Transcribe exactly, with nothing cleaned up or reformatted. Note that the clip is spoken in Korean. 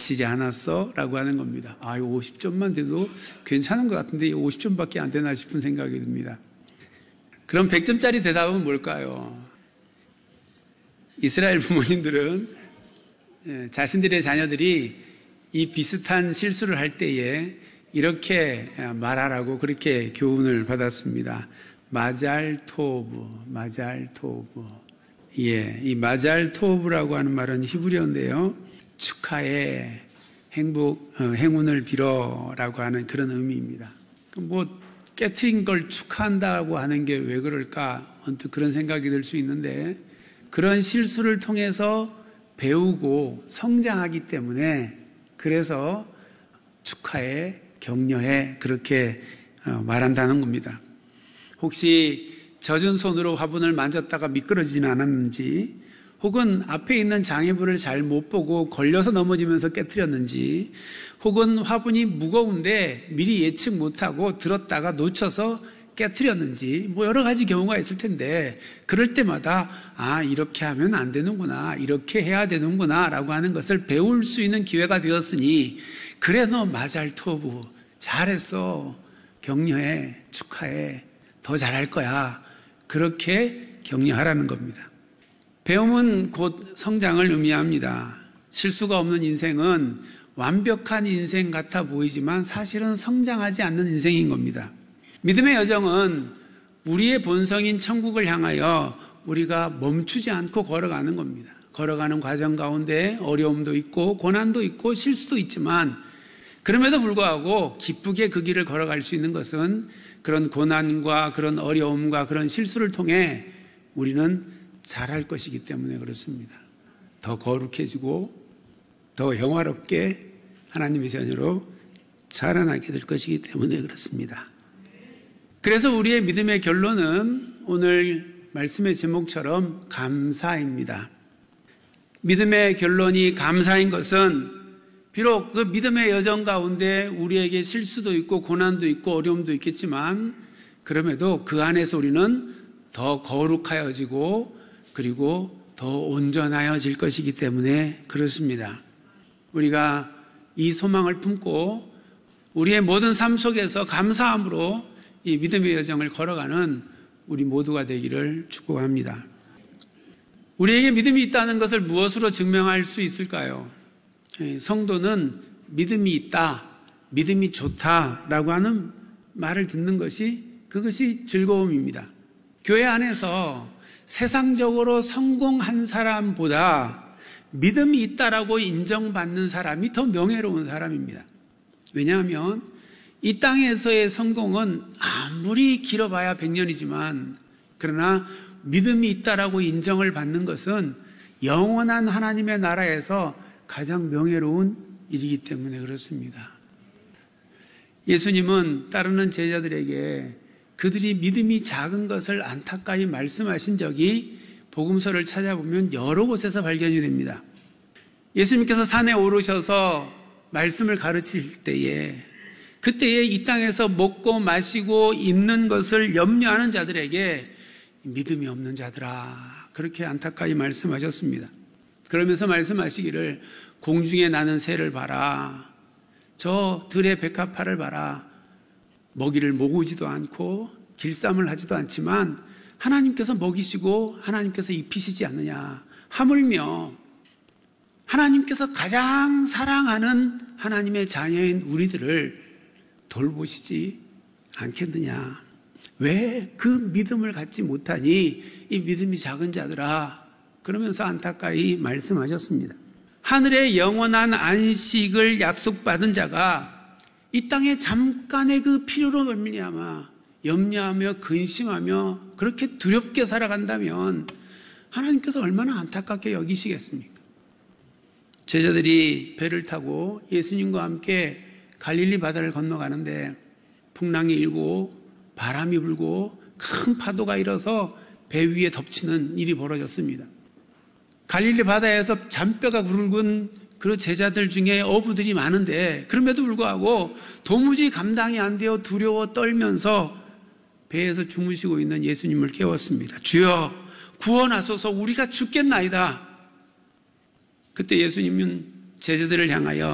다치지 않았어? 라고 하는 겁니다. 아, 이거 오십 점만 돼도 괜찮은 것 같은데 오십 점밖에 안 되나 싶은 생각이 듭니다. 그럼 백 점짜리 대답은 뭘까요? 이스라엘 부모님들은 자신들의 자녀들이 이 비슷한 실수를 할 때에 이렇게 말하라고 그렇게 교훈을 받았습니다. 마잘 토브, 마잘 토브. 예, 이 마잘 토브라고 하는 말은 히브리어인데요. 축하해, 행복, 어, 행운을 빌어라고 하는 그런 의미입니다. 뭐 깨트린 걸 축하한다고 하는 게 왜 그럴까? 언뜻 그런 생각이 들 수 있는데 그런 실수를 통해서 배우고 성장하기 때문에 그래서 축하해, 격려해 그렇게 말한다는 겁니다. 혹시 젖은 손으로 화분을 만졌다가 미끄러지진 않았는지 혹은 앞에 있는 장애물을 잘 못 보고 걸려서 넘어지면서 깨트렸는지 혹은 화분이 무거운데 미리 예측 못하고 들었다가 놓쳐서 깨트렸는지 뭐 여러 가지 경우가 있을 텐데 그럴 때마다 아 이렇게 하면 안 되는구나 이렇게 해야 되는구나 라고 하는 것을 배울 수 있는 기회가 되었으니 그래 너 마잘 토브 잘했어 격려해 축하해 더 잘할 거야 그렇게 격려하라는 겁니다. 배움은 곧 성장을 의미합니다. 실수가 없는 인생은 완벽한 인생 같아 보이지만 사실은 성장하지 않는 인생인 겁니다. 믿음의 여정은 우리의 본성인 천국을 향하여 우리가 멈추지 않고 걸어가는 겁니다. 걸어가는 과정 가운데 어려움도 있고 고난도 있고 실수도 있지만 그럼에도 불구하고 기쁘게 그 길을 걸어갈 수 있는 것은 그런 고난과 그런 어려움과 그런 실수를 통해 우리는 잘할 것이기 때문에 그렇습니다. 더 거룩해지고 더 영화롭게 하나님의 자녀로 자라나게 될 것이기 때문에 그렇습니다. 그래서 우리의 믿음의 결론은 오늘 말씀의 제목처럼 감사입니다. 믿음의 결론이 감사인 것은 비록 그 믿음의 여정 가운데 우리에게 실수도 있고 고난도 있고 어려움도 있겠지만 그럼에도 그 안에서 우리는 더 거룩하여지고 그리고 더 온전하여질 것이기 때문에 그렇습니다. 우리가 이 소망을 품고 우리의 모든 삶 속에서 감사함으로 이 믿음의 여정을 걸어가는 우리 모두가 되기를 축복합니다. 우리에게 믿음이 있다는 것을 무엇으로 증명할 수 있을까요? 성도는 믿음이 있다, 믿음이 좋다라고 하는 말을 듣는 것이 그것이 즐거움입니다. 교회 안에서 세상적으로 성공한 사람보다 믿음이 있다라고 인정받는 사람이 더 명예로운 사람입니다. 왜냐하면 이 땅에서의 성공은 아무리 길어봐야 백 년이지만 그러나 믿음이 있다라고 인정을 받는 것은 영원한 하나님의 나라에서 가장 명예로운 일이기 때문에 그렇습니다. 예수님은 따르는 제자들에게 그들이 믿음이 작은 것을 안타까이 말씀하신 적이 복음서를 찾아보면 여러 곳에서 발견이 됩니다. 예수님께서 산에 오르셔서 말씀을 가르칠 때에 그때에 이 땅에서 먹고 마시고 입는 것을 염려하는 자들에게 믿음이 없는 자들아 그렇게 안타까이 말씀하셨습니다. 그러면서 말씀하시기를 공중에 나는 새를 봐라 저 들의 백합화를 봐라 먹이를 모으지도 않고 길쌈을 하지도 않지만 하나님께서 먹이시고 하나님께서 입히시지 않느냐 하물며 하나님께서 가장 사랑하는 하나님의 자녀인 우리들을 돌보시지 않겠느냐 왜 그 믿음을 갖지 못하니 이 믿음이 작은 자들아 그러면서 안타까이 말씀하셨습니다. 하늘의 영원한 안식을 약속받은 자가 이 땅에 잠깐의 그 필요로 말미암아 염려하며 근심하며 그렇게 두렵게 살아간다면 하나님께서 얼마나 안타깝게 여기시겠습니까? 제자들이 배를 타고 예수님과 함께 갈릴리 바다를 건너가는데 풍랑이 일고 바람이 불고 큰 파도가 일어서 배 위에 덮치는 일이 벌어졌습니다. 갈릴리 바다에서 잔뼈가 굵은 그 제자들 중에 어부들이 많은데 그럼에도 불구하고 도무지 감당이 안 되어 두려워 떨면서 배에서 주무시고 있는 예수님을 깨웠습니다. 주여 구원하소서 우리가 죽겠나이다. 그때 예수님은 제자들을 향하여